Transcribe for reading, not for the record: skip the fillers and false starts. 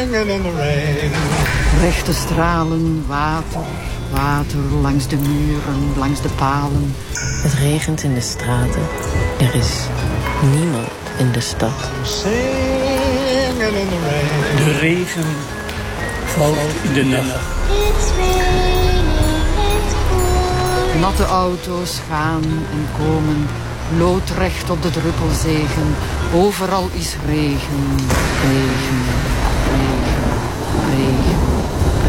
singing in the rain. Rechte stralen, water, water langs de muren, langs de palen. Het regent in de straten. Er is niemand in de stad. Singing in the rain. De regen valt in de nacht. Natte auto's gaan en komen, loodrecht op de druppelzegen. Overal is regen, regen.